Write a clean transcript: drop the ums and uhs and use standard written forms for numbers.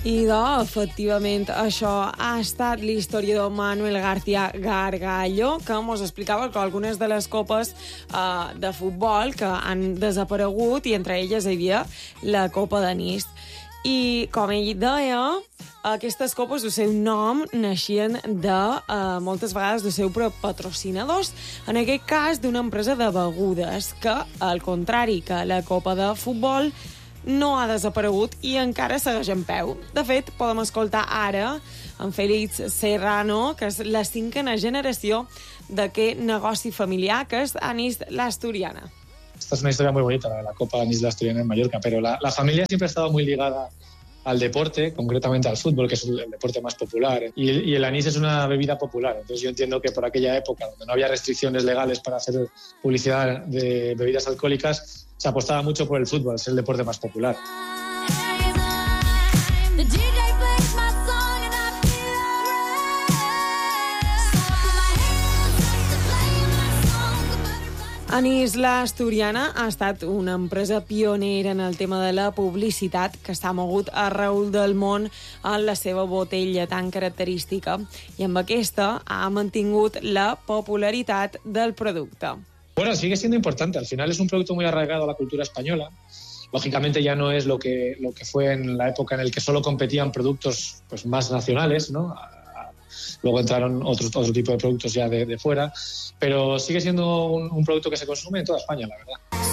Efectivament, això ha estat l'historiador Manuel García Gargallo, que ens explicava que algunes de les copes de futbol que han desaparegut, i entre elles hi havia la Copa d'Anís. I, com ell deia, aquestes copes, el seu nom, naixien de, moltes vegades, dels seus patrocinadors, en aquest cas d'una empresa de begudes, que, al contrari que la Copa de Futbol, no ha desaparegut i encara segueix en peu. De fet, podem escoltar ara en Félix Serrano, que és la 5a generació d'aquest negoci familiar, que és Anís l'Asturiana. Esta es una historia muy bonita, la Copa Anís l'Asturiana en Mallorca, pero la familia siempre ha estado muy ligada al deporte, concretamente al fútbol, que es el deporte más popular. Y el anís es una bebida popular. Entonces yo entiendo que por aquella época, donde no había restricciones legales para hacer publicidad de bebidas alcohólicas, se apostaba mucho por el fútbol, es el deporte más popular. Anís l'Asturiana ha estat una empresa pionera en el tema de la publicitat, que s'ha mogut arreu del món en la seva botella tan característica, i amb aquesta ha mantingut la popularitat del producte. Bueno, sigue siendo importante. Al final es un producto muy arraigado a la cultura española. Lógicamente ya no es lo que fue en la época en la que solo competían productos pues, más nacionales, ¿no? Luego entraron otro tipo de productos ya de fuera, pero sigue siendo un producto que se consume en toda España, la verdad.